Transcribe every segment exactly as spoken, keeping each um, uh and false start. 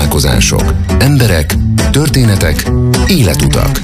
Találkozások, emberek, történetek, életutak.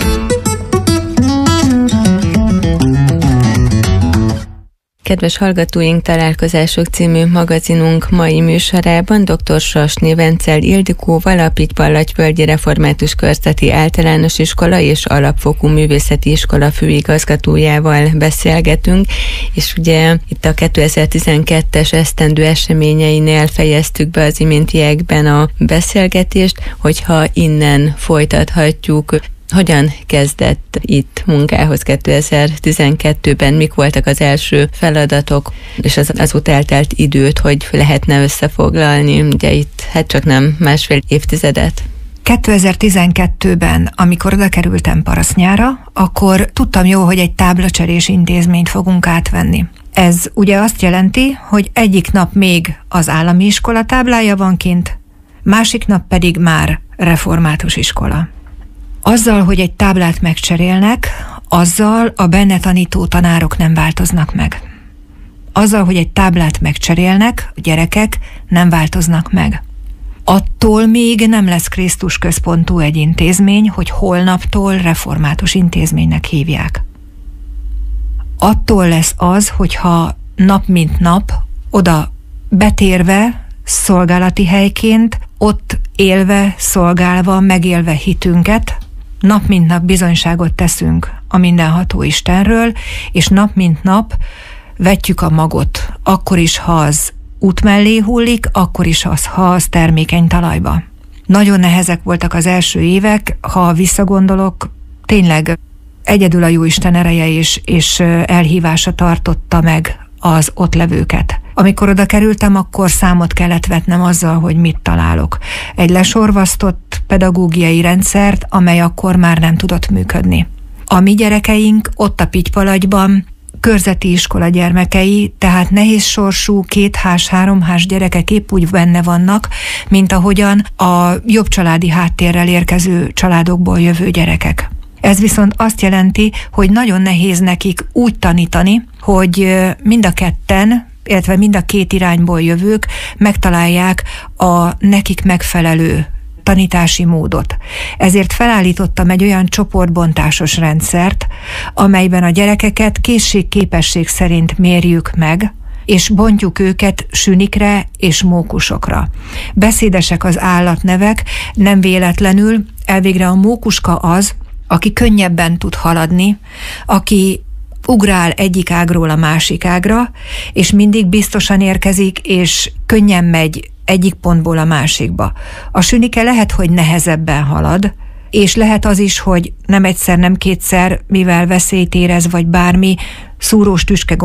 Kedves hallgatóink, Találkozások című magazinunk mai műsorában dr. Sasné Vencel Ildikóval, a Pitypallagyföldi Református Körzeti Általános Iskola és Alapfokú Művészeti Iskola főigazgatójával beszélgetünk, és ugye itt a kétezer-tizenkettes esztendő eseményeinél fejeztük be az iméntiekben a beszélgetést, hogyha innen folytathatjuk. Hogyan kezdett itt munkához kétezer-tizenkettőben, mik voltak az első feladatok, és az, azóta eltelt időt, hogy lehetne összefoglalni, ugye itt hát csak nem másfél évtizedet? kétezer-tizenkettőben, amikor oda kerültem Parasznyára, akkor tudtam jó, hogy egy táblacserés intézményt fogunk átvenni. Ez ugye azt jelenti, hogy egyik nap még az állami iskola táblája van kint, másik nap pedig már református iskola. Azzal, hogy egy táblát megcserélnek, azzal a benne tanító tanárok nem változnak meg. Azzal, hogy egy táblát megcserélnek, a gyerekek nem változnak meg. Attól még nem lesz Krisztus központú egy intézmény, hogy holnaptól református intézménynek hívják. Attól lesz az, hogyha nap mint nap oda betérve, szolgálati helyként, ott élve, szolgálva, megélve hitünket, nap mint nap bizonyságot teszünk a mindenható Istenről, és nap mint nap vetjük a magot, akkor is, ha az út mellé hullik, akkor is, az, ha az termékeny talajba. Nagyon nehezek voltak az első évek, ha visszagondolok, tényleg egyedül a Jóisten ereje és, és elhívása tartotta meg az ott levőket. Amikor oda kerültem, akkor számot kellett vetnem azzal, hogy mit találok. Egy lesorvasztott pedagógiai rendszert, amely akkor már nem tudott működni. A mi gyerekeink ott a Pitypalagyban körzeti iskola gyermekei, tehát nehéz sorsú, kéthás, háromhás gyerekek épp úgy benne vannak, mint ahogyan a jobb családi háttérrel érkező családokból jövő gyerekek. Ez viszont azt jelenti, hogy nagyon nehéz nekik úgy tanítani, hogy mind a ketten, illetve mind a két irányból jövők megtalálják a nekik megfelelő tanítási módot. Ezért felállítottam egy olyan csoportbontásos rendszert, amelyben a gyerekeket készség-képesség szerint mérjük meg, és bontjuk őket sünikre és mókusokra. Beszédesek az állatnevek, nem véletlenül, elvégre a mókuska az, aki könnyebben tud haladni, aki ugrál egyik ágról a másik ágra, és mindig biztosan érkezik, és könnyen megy egyik pontból a másikba. A sünike lehet, hogy nehezebben halad, és lehet az is, hogy nem egyszer, nem kétszer, mivel veszélyt érez, vagy bármi, szúrós tüske